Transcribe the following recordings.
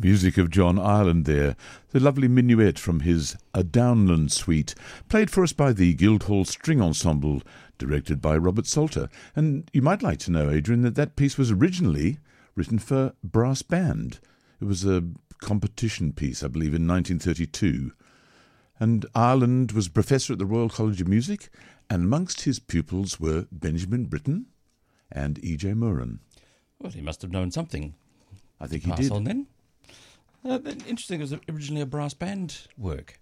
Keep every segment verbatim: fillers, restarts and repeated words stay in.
music of John Ireland there, the lovely minuet from his A Downland Suite, played for us by the Guildhall String Ensemble, directed by Robert Salter. And you might like to know, Adrian, that that piece was originally written for brass band. It was a competition piece, I believe, in nineteen thirty-two. And Ireland was professor at the Royal College of Music, and amongst his pupils were Benjamin Britten and E J Moran. Well, he must have known something. I think he Pass did. on then. Uh, interesting, it was originally a brass band work.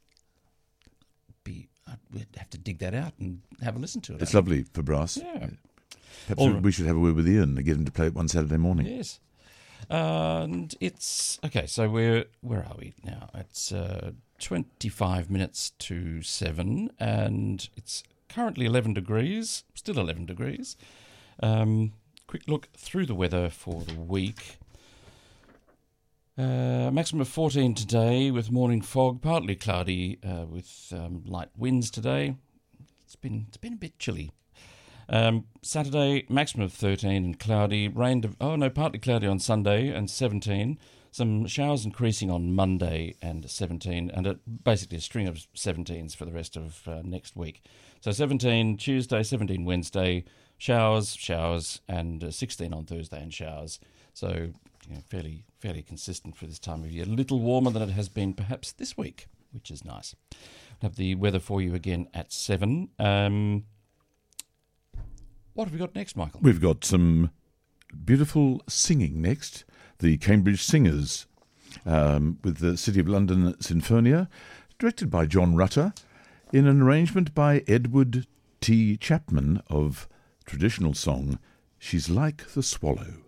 Be, I'd, we'd have to dig that out and have a listen to it. It's lovely for brass. Yeah. Perhaps All we, right. we should have a word with Ian and get him to play it one Saturday morning. Yes. Uh, and it's, okay, so we're, where are we now? It's uh, twenty-five minutes to seven, and it's currently eleven degrees, still eleven degrees. Um, quick look through the weather for the week. Uh, maximum of fourteen today with morning fog, partly cloudy uh, with um, light winds today. It's been it's been a bit chilly. Um, Saturday, maximum of thirteen and cloudy. Rain, to, oh no, partly cloudy on Sunday and seventeen. Some showers increasing on Monday and seventeen, and a, basically a string of seventeens for the rest of uh, next week. So seventeen Tuesday, seventeen Wednesday, showers, showers, and uh, sixteen on Thursday and showers. So you know, fairly fairly consistent for this time of year. A little warmer than it has been perhaps this week, which is nice. I'll have the weather for you again at seven. Um, what have we got next, Michael? We've got some beautiful singing next. The Cambridge Singers, um, with the City of London Sinfonia, directed by John Rutter, in an arrangement by Edward T. Chapman of traditional song, She's Like the Swallow.